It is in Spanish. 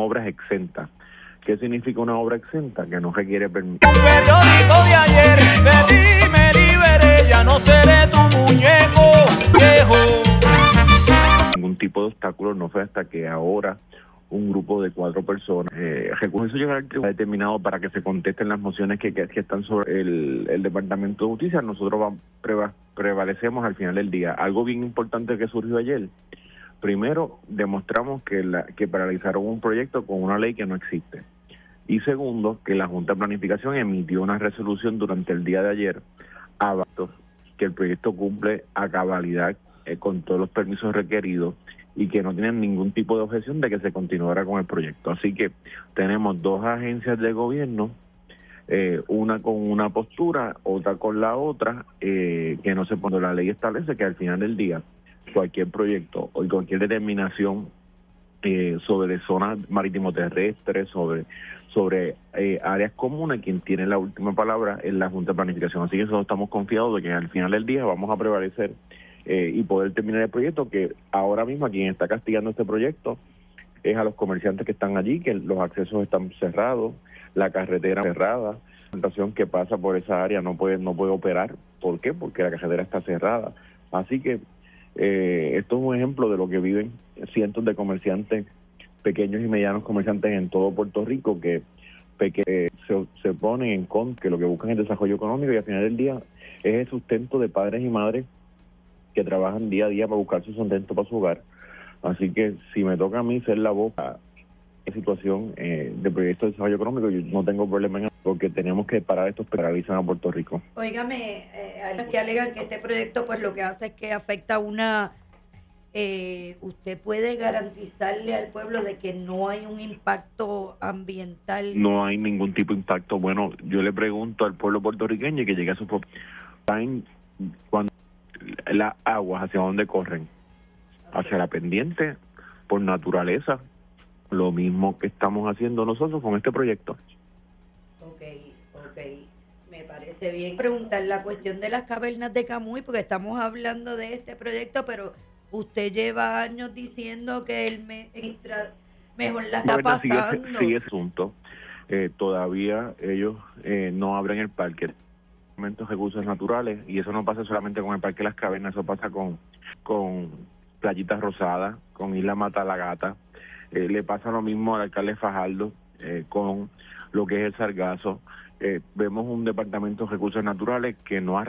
obras exentas. ¿Qué significa una obra exenta? Que no requiere permiso. Un periódico de ayer, de ti me liberé, ya no seré tu muñeco viejo. Ningún tipo de obstáculo, no fue hasta que ahora un grupo de 4 personas recurso llegar al tribunal determinado para que se contesten las mociones que están sobre el Departamento de Justicia. Nosotros prevalecemos al final del día. Algo bien importante que surgió ayer. Primero, demostramos que paralizaron un proyecto con una ley que no existe. Y segundo, que la Junta de Planificación emitió una resolución durante el día de ayer avalando que el proyecto cumple a cabalidad con todos los permisos requeridos y que no tienen ningún tipo de objeción de que se continuara con el proyecto. Así que tenemos 2 agencias de gobierno, una con una postura, otra con la otra, que no se pone. La ley establece que al final del día cualquier proyecto o cualquier determinación sobre zonas marítimo-terrestres, sobre áreas comunes, quien tiene la última palabra es la Junta de Planificación. Así que nosotros estamos confiados de que al final del día vamos a prevalecer y poder terminar el proyecto, que ahora mismo quien está castigando este proyecto es a los comerciantes que están allí, que los accesos están cerrados, la carretera cerrada, la transportación que pasa por esa área no puede operar. ¿Por qué? Porque la carretera está cerrada. Así que esto es un ejemplo de lo que viven cientos de comerciantes, pequeños y medianos comerciantes en todo Puerto Rico, que se ponen en contra, que lo que buscan es desarrollo económico, y al final del día es el sustento de padres y madres que trabajan día a día para buscar su sustento para su hogar. Así que si me toca a mí ser la voz de situación de proyectos de desarrollo económico, yo no tengo problema en eso, porque tenemos que parar estos que paralizan a Puerto Rico. Óigame, que alegan que este proyecto pues lo que hace es que afecta una... ¿usted puede garantizarle al pueblo de que no hay un impacto ambiental? No hay ningún tipo de impacto. Bueno, yo le pregunto al pueblo puertorriqueño que llegue a su propio... Cuando las aguas, ¿hacia dónde corren? Hacia la pendiente, por naturaleza. Lo mismo que estamos haciendo nosotros con este proyecto. Ok. Me parece bien preguntar la cuestión de las cavernas de Camuy, porque estamos hablando de este proyecto, pero usted lleva años diciendo que el mejor la está pasando. Sigue ese asunto. Todavía ellos no abren el parque. Recursos naturales, y eso no pasa solamente con el Parque Las Cavernas, eso pasa con Playitas Rosadas, con Isla Matalagata, le pasa lo mismo al alcalde Fajardo con lo que es el Sargazo. Vemos un departamento de recursos naturales que no ha